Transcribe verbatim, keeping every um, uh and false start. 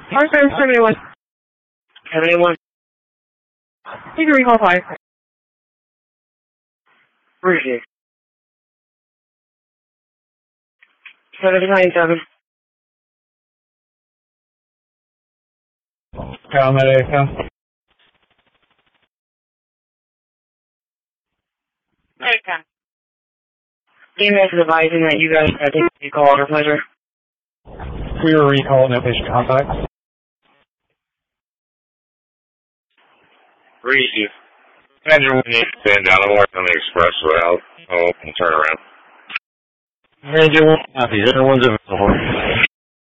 Park seven seventy-one. seventy-one. You can recall five. Appreciate it. seven ninety-seven. Calmet Echo. Okay. Email is advising that you guys had to be called or pleasure. We were recalled, no patient contact. Receive. Commander, we need to stand down and work on the expressway. I'll, I'll open turn around. Ranger one copy, everyone's available.